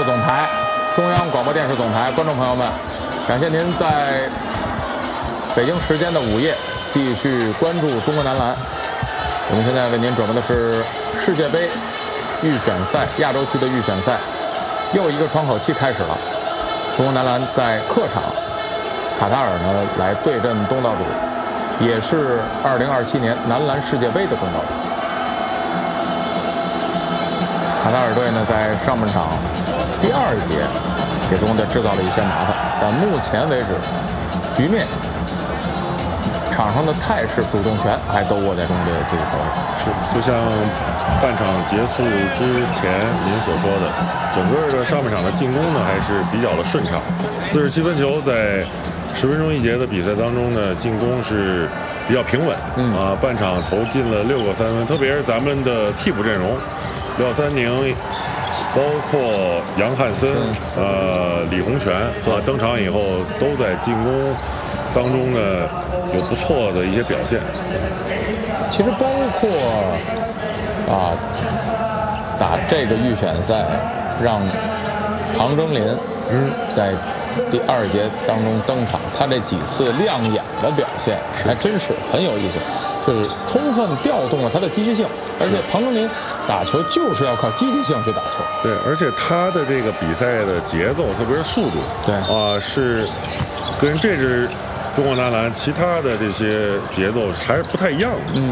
视总台、中央广播电视总台观众朋友们，感谢您在北京时间的午夜继续关注中国男篮。我们现在为您转播的是世界杯预选赛亚洲区的预选赛，又一个窗口期开始了。中国男篮在客场卡塔尔呢来对阵东道主，也是2027年男篮世界杯的东道主。卡塔尔队呢在上半场第2节给中国队制造了一些麻烦，但目前为止局面、场上的态势、主动权还都握在中国队自己手里。 是，就像半场结束之前您所说的，整个的上半场的进攻呢还是比较的顺畅。47分球在10分钟一节的比赛当中呢，进攻是比较平稳。半场投进了6个3分，特别是咱们的替补阵容，廖三宁，包括杨汉森、李洪权登场以后，都在进攻当中呢有不错的一些表现。 其实包括打这个预选赛，让唐征林在第2节当中登场，他这几次亮眼的表现还真是很有意思，就是充分调动了他的积极性，而且唐征林打球就是要靠积极性去打球。 对，而且他的这个比赛的节奏，特别是速度， 对是跟这支中国男篮其他的这些节奏还是不太一样的。